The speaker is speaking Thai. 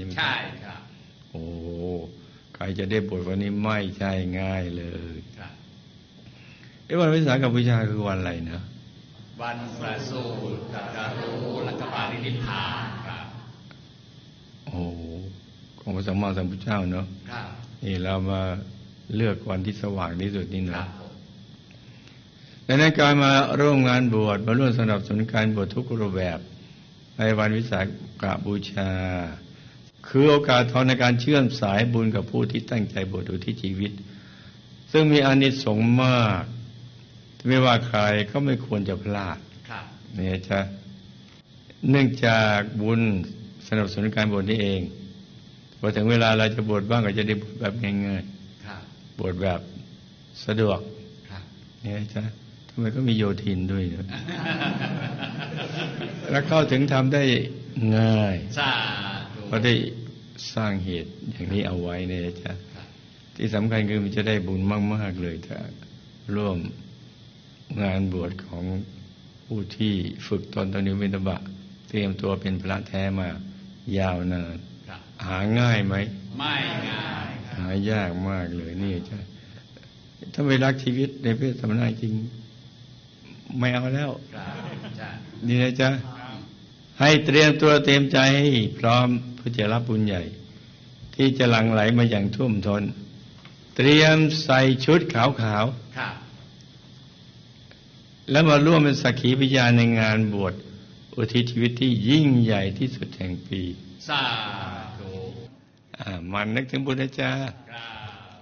ช่ไหมใช่ครับโอ้ใครจะได้บวชวันนี้ไม่ใช่ง่ายเลยครับวันวิสาขบูชาคือวันอะไรนะวันประสูติตรัสรู้และก็ปรินิพพานครับโอ้ของพระสัมมาสัมพุทธเจ้าเนาะครับนี่เรามาเลือกวันที่สว่างที่สุดนี่นะดังนั้นการมาร่วมงานบวชมาร่วมสนับสนุนการบวชทุกรูปแบบในวันวิสาขบูชาคือโอกาสทองในการเชื่อมสายบุญกับผู้ที่ตั้งใจบวชอุทิศชีวิตซึ่งมีอานิสงส์มากไม่ว่าใครก็ไม่ควรจะพลาดเนี่ยจะเนื่องจากบุญสนับสนุนการบวชนี่เองพอถึงเวลาเราจะบวชบ้างก็จะได้บวชแบบง่ายๆบวชแบบสะดวกเนี่ยจ้ะทำไมก็มีโยทินด้วยนะแล้วเข้าถึงทำได้ง่ายเพราะได้สร้างเหตุอย่างนี้เอาไว้เนี่ยจ้ะที่สำคัญคือมันจะได้บุญมากๆเลยถ้าร่วมงานบวชของผู้ที่ฝึกตนตอนนี้วินบะเตรียมตัวเป็นพระแท้มายาวนานหาง่ายไหมไม่ง่ายหายากมากเลยนี่จ้ะถ้าไม่รักชีวิตในเพศสมณะจริงไม่เอาแล้วนี่นะจ๊ะให้เตรียมตัวเตรียมใจให้พร้อมเพื่อจะรับบุญใหญ่ที่จะหลั่งไหลมาอย่างท่วมท้นเตรียมใส่ชุดขาวๆแล้วมาร่วมเป็นสักขีพยานในงานบวชอุทิศชีวิตที่ยิ่งใหญ่ที่สุดแห่งปีสาธุมันนึกถึงบุญนะจ๊ะ